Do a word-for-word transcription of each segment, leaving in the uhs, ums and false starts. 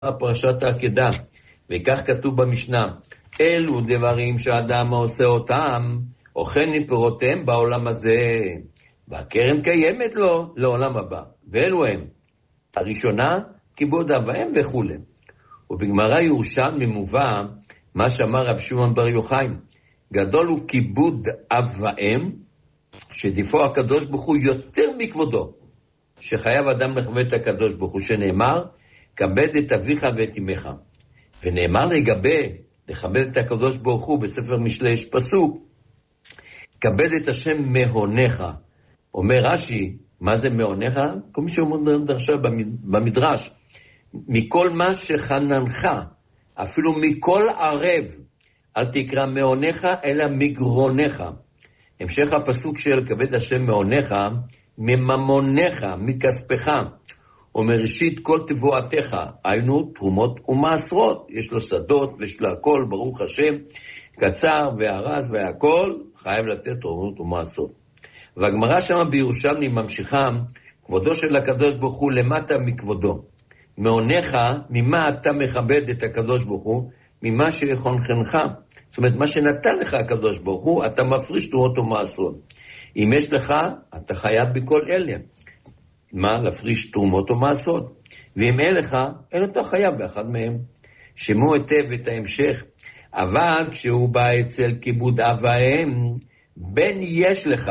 פרשת העקדה, וכך כתוב במשנה, אלו דברים שאדם עושה אותם, אוכל מפירותיהם בעולם הזה, והקרן קיימת לו לעולם הבא. ואלו הם, הראשונה, כיבוד אב ואם וכו'. ובגמרא ירושלמי מובא, מה שאמר רב שמעון בר יוחאי, גדול הוא כיבוד אב ואם, שדיפו הקדוש ברוך הוא יותר מכבודו, שחייב אדם לכבד את הקדוש ברוך הוא, שנאמר, כבד את אביך ואת אמך. ונאמר לגבי לכבד את הקדוש ברוך הוא, בספר משלי יש פסוק, כבד את השם מהונך. אומר רש"י, מה זה מהונך? כל מי שאומר דרשה במדרש, מכל מה שחננך, אפילו מכל ערב, אל תקרא מהונך, אלא מגרונך. המשך הפסוק של כבד השם מהונך, מממונך, מכספך, ומראשית כל תבואתך, היינו תרומות ומעשרות. יש לו שדות ויש לו הכל, ברוך השם, קצר והרז והכל, חייב לתת תרומות ומעשרות. והגמרא שם בירושלמי ממשיכה, כבודו של הקדוש ברוך הוא למטה מכבודו. מעונך, ממה אתה מכבד את הקדוש ברוך הוא? ממה שיחונכנך. זאת אומרת, מה שנתן לך הקדוש ברוך הוא, אתה מפריש תרומות ומעשרות. אם יש לך, אתה חייב בכל אלה. מה? להפריש תרומות ומעשרות. ואם אין לך, אין אתה חייב באחד מהם. שמו היטב את ההמשך. אבל כשהוא בא אצל כיבוד אב ואם, בן יש לך,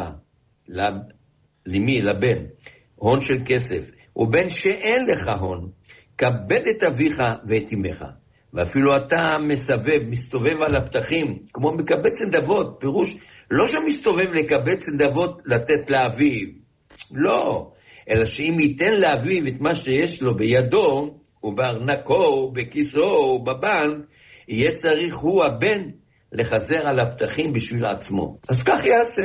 למי? לבן, הון של כסף, ובין שאין לך הון, כבד את אביך ואת אמך. ואפילו אתה מסובב, מסתובב על הפתחים, כמו מקבץ נדבות, פירוש, לא שמסתובב לקבץ נדבות לתת לאביו, לא, אלא שאם ייתן לאביו את מה שיש לו בידו, ובארנקו, בכיסו, בבנק, יהיה צריך הוא הבן לחזר על הפתחים בשביל עצמו. אז כך יעשה.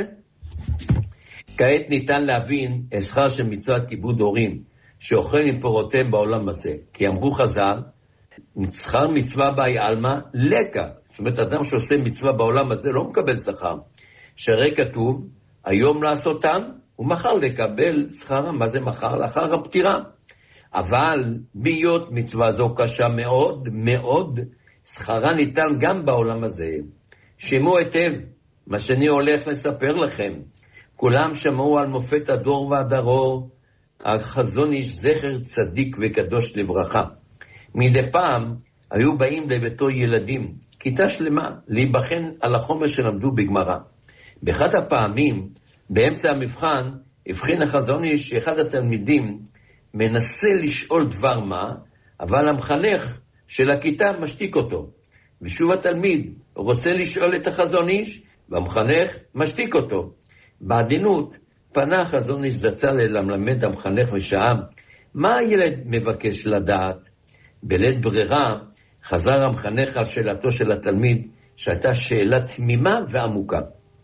כעת ניתן להבין השכר של מצוות כיבוד הורים, שאוכל מפירותיהם בעולם הזה. כי אמרו חז"ל, שכר מצווה באי עלמא לקה. זאת אומרת, אדם שעושה מצווה בעולם הזה לא מקבל שכר. שהרי כתוב, היום לעשותם, ומחר לקבל שכרם. מה זה מחר? לאחר הפטירה. אבל ביות מצווה זו קשה מאוד, מאוד, שכרה ניתן גם בעולם הזה. שימו היטב, מה שאני הולך לספר לכם. כולם שמעו על מופת הדור והדרור, החזון איש זכר צדיק וקדוש לברכה. מדי פעם היו באים לביתו ילדים, כיתה שלמה, להיבחן על החומר שלמדו בגמרא. באחד הפעמים, באמצע המבחן, הבחין החזון איש שאחד התלמידים מנסה לשאול דבר מה, אבל המחנך של הכיתה משתיק אותו. ושוב התלמיד רוצה לשאול את החזון איש, והמחנך משתיק אותו. בעדינות פנה החזון איש זצ"ל אל המלמד המחנך ושאל, מה הילד מבקש לדעת? בלית ברירה חזר המחנך על שאלתו של התלמיד, שהייתה שאלה תמימה ועמוקה.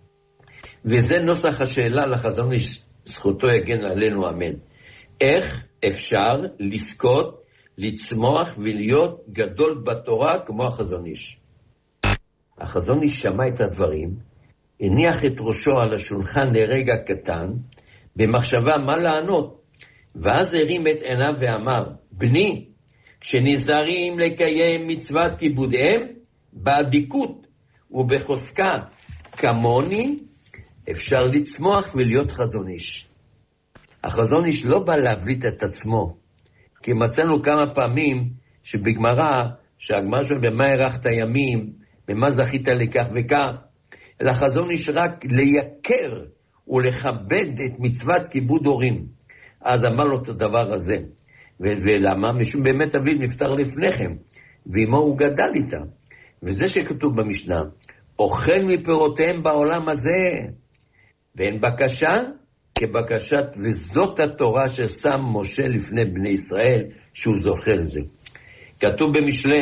וזה נוסח השאלה לחזון איש, זכותו יגן עלינו אמן. איך אפשר לזכות, לצמוח ולהיות גדול בתורה כמו החזון איש? החזון איש שמע את הדברים, הניח את ראשו על השולחן לרגע קטן, במחשבה מה לענות, ואז הרים את עיניו ואמר, בני, כשנזהרים לקיים מצוות כיבודיהם, באדיקות ובחוזקה כמוני, אפשר לצמוח ולהיות חזון איש. החזון איש לא בא להבליט את עצמו, כי מצאנו כמה פעמים שבגמרא, שהגמרא שלו במה הארכת ימים, במה זכית לכך וכך, אלא החזון איש רק לייקר ולכבד את מצוות כיבוד הורים. אז אמר לו את הדבר הזה. ו- ולמה? משום באמת אביו נפטר לפניכם, ואמו הוא גדל איתה. וזה שכתוב במשנה, אוכל מפירותיהם בעולם הזה, ואין בקשה כבקשת, וזאת התורה ששם משה לפני בני ישראל, שהוא זוכר לזה. כתוב במשלי,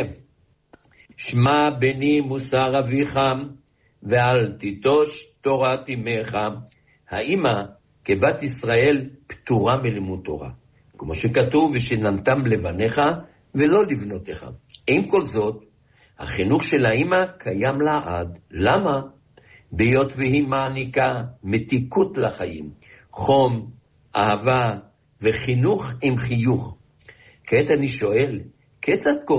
שמע בני מוסר אביך, ואל תיטוש תורת אמך. האמא כבת ישראל פטורה מלימוד תורה. כמו שכתוב, ושננתם לבניך ולא לבנותיך. עם כל זאת, החינוך של האמא קיים לעד. למה? ביות והיא מעניקה מתיקות לחיים, חום, אהבה וחינוך עם חיוך. כעת אני שואל, כיצד